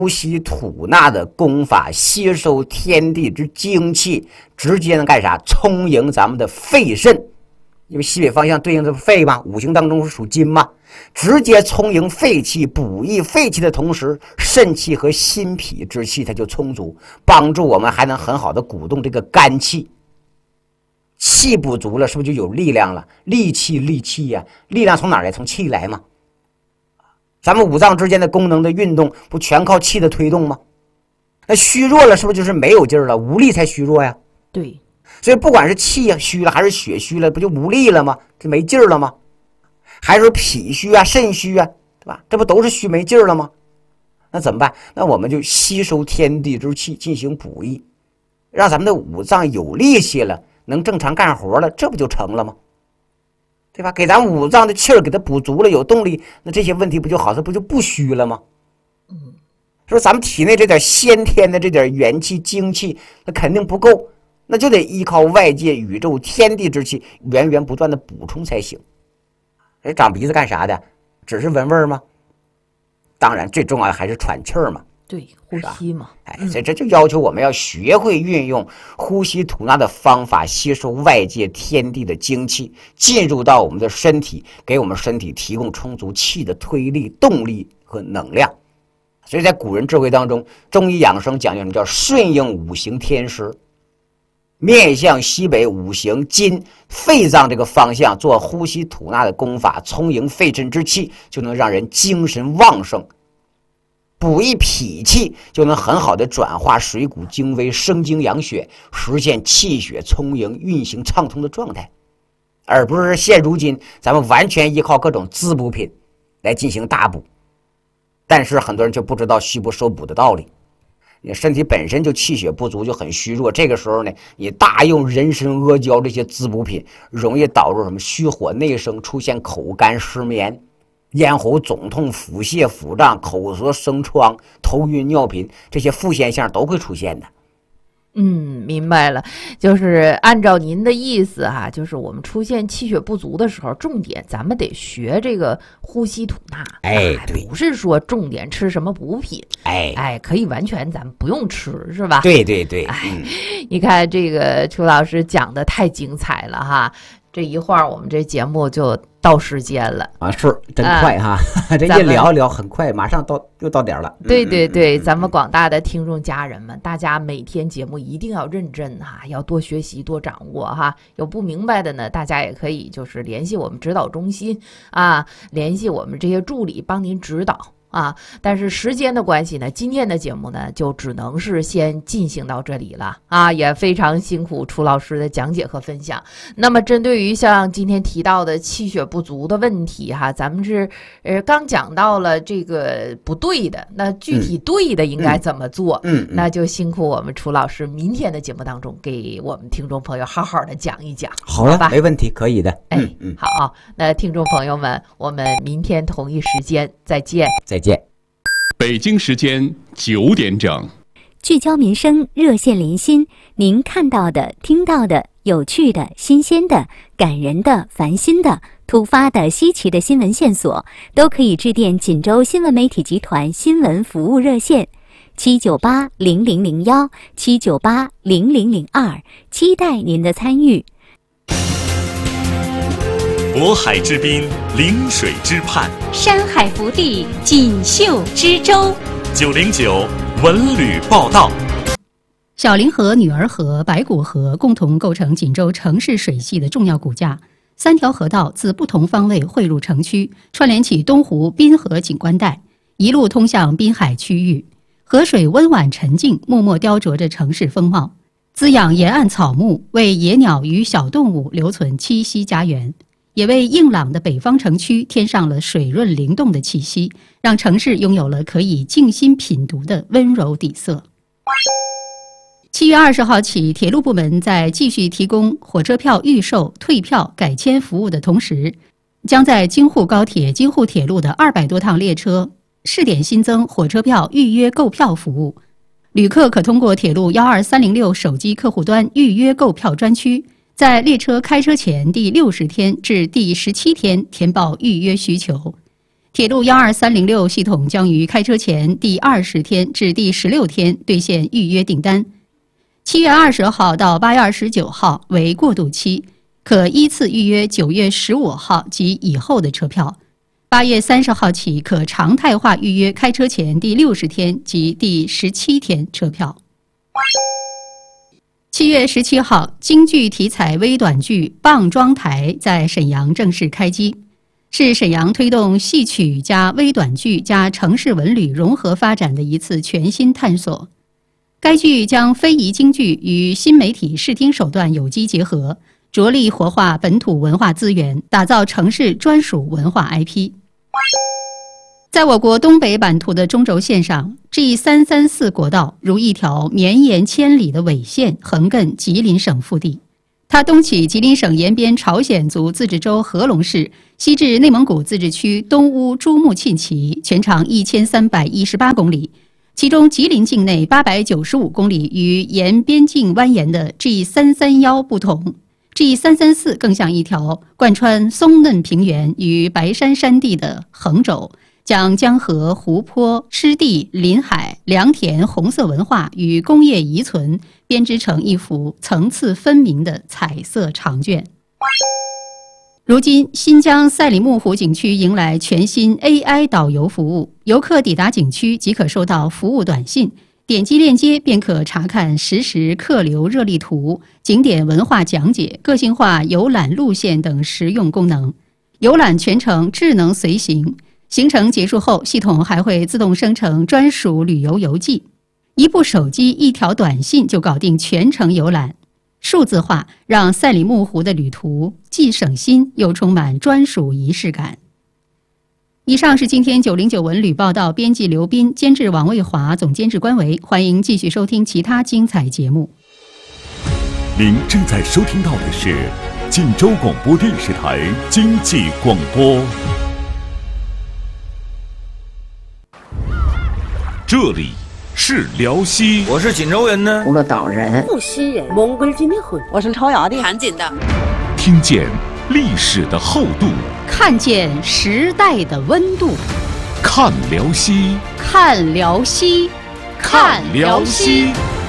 呼吸吐纳的功法，吸收天地之精气，直接能干啥？充盈咱们的肺肾，因为西北方向对应的肺嘛，五行当中是属金嘛，直接充盈肺气，补益肺气的同时，肾气和心脾之气它就充足，帮助我们还能很好的鼓动这个肝气。气不足了，是不是就有力量了？力气呀，力量从哪儿来？从气来嘛。咱们五脏之间的功能的运动，不全靠气的推动吗？那虚弱了，是不是就是没有劲儿了？无力才虚弱呀。 对， 所以不管是气虚了还是血虚了，不就无力了吗？这没劲儿了吗？还是说脾虚啊、肾虚啊，对吧？这不都是虚没劲儿了吗？那怎么办？那我们就吸收天地之气进行补益，让咱们的五脏有力气了，能正常干活了，这不就成了吗？对吧？给咱五脏的气儿给它补足了，有动力，那这些问题不就好？它不就不虚了吗？说咱们体内这点先天的这点元气精气，那肯定不够，那就得依靠外界宇宙天地之气源源不断的补充才行。长鼻子干啥的？只是闻味儿吗？当然最重要的还是喘气儿嘛。 对，呼吸嘛。 所以这就要求我们要学会运用呼吸吐纳的方法，吸收外界天地的精气，进入到我们的身体，给我们身体提供充足气的推力、动力和能量。所以在古人智慧当中，中医养生讲究什么叫顺应五行天时，面向西北五行金肺脏这个方向做呼吸吐纳的功法，充盈肺肾之气，就能让人精神旺盛。补益脾气，就能很好的转化水谷精微，生精养血，实现气血充盈、运行畅通的状态，而不是现如今咱们完全依靠各种滋补品来进行大补。但是很多人就不知道虚不受补的道理，你身体本身就气血不足，就很虚弱，这个时候呢，你大用人参、阿胶这些滋补品，容易导致什么虚火内生，出现口干失眠、咽喉肿痛、腹泻、腹胀、口舌生疮、头晕尿频，这些副现象都会出现的。 明白了，就是按照您的意思哈，就是我们出现气血不足的时候，重点咱们得学这个呼吸吐纳， 对， 不是说重点吃什么补品，可以完全咱们不用吃，是吧？ 对， 你看这个楚老师讲的太精彩了哈，这一会儿我们这节目就到时间了啊，是真快哈，这一聊聊很快，马上又到点了。 对，咱们广大的听众家人们，大家每天节目一定要认真哈，要多学习多掌握哈。有不明白的呢，大家也可以就是联系我们指导中心啊，联系我们这些助理帮您指导。但是时间的关系呢，今天的节目呢就只能是先进行到这里了啊，也非常辛苦楚老师的讲解和分享。那么针对于像今天提到的气血不足的问题哈，咱们是刚讲到了这个不对的，那具体对的应该怎么做？那就辛苦我们楚老师明天的节目当中给我们听众朋友好好的讲一讲。 好了，没问题，可以的。 好，那听众朋友们，我们明天同一时间再见。 北京时间9点整， 聚焦民生，热线连心，您看到的、听到的、有趣的、新鲜的、感人的、烦心的、突发的、稀奇的新闻线索，都可以致电锦州新闻媒体集团新闻服务热线7980001 7980002，期待您的参与。 渤海之滨，临水之畔， 山海福地，锦绣之州。 909文旅报道。 小凌河、女儿河、白骨河共同构成锦州城市水系的重要骨架，3条河道自不同方位汇入城区，串联起东湖滨河景观带，一路通向滨海区域。河水温婉沉静，默默雕琢着城市风貌，滋养沿岸草木，为野鸟与小动物留存栖息家园，也为硬朗的北方城区添上了水润灵动的气息，让城市拥有了可以静心品读的温柔底色。7月20号起，铁路部门在继续提供火车票预售、退票、改签服务的同时，将在京沪高铁、京沪铁路的200多趟列车试点新增火车票预约购票服务。旅客可通过铁路12306手机客户端预约购票专区，在列车开车前第60天至第17天填报预约需求。 铁路12306系统将于开车前第20天至第16天兑现预约订单。7月20号到8月29号为过渡期，可依次预约9月15号及以后的车票。8月30号起可常态化预约开车前第60天及第17天车票。7月17号，京剧题材微短剧《棒桩台》在沈阳正式开机，是沈阳推动戏曲加微短剧加城市文旅融合发展的一次全新探索。该剧将非遗京剧与新媒体视听手段有机结合，着力活化本土文化资源，打造城市专属文化 IP。在我国东北版图的中轴线上， G334国道如一条绵延千里的纬线，横亘吉林省腹地。它东起吉林省延边朝鲜族自治州合龙市，西至内蒙古自治区东乌珠穆沁旗，全长1318公里。其中吉林境内895公里与沿边境蜿蜒的 G331不同， G334更像一条贯穿松嫩平原与白山山地的横轴，将江河、湖泊、湿地、林海、良田红色文化与工业遗存编织成一幅层次分明的彩色长卷。如今，新疆赛里木湖景区迎来全新 AI 导游服务，游客抵达景区即可收到服务短信，点击链接便可查看实时客流热力图、景点文化讲解、个性化游览路线等实用功能。游览全程智能随行，行程结束后，系统还会自动生成专属旅游游记。一部手机一条短信就搞定全程游览，数字化让赛里木湖的旅途既省心又充满专属仪式感。以上是今天909文旅报道，编辑刘斌，监制王卫华，总监制关维。欢迎继续收听其他精彩节目。 您正在收听到的是晋州广播电视台经济广播。这里是辽西， 我是锦州人呢， 葫芦岛人， 富西人，蒙古军的婚， 我是朝阳的， 韩锦的。 听见历史的厚度， 看见时代的温度， 看辽西， 看辽西， 看辽西。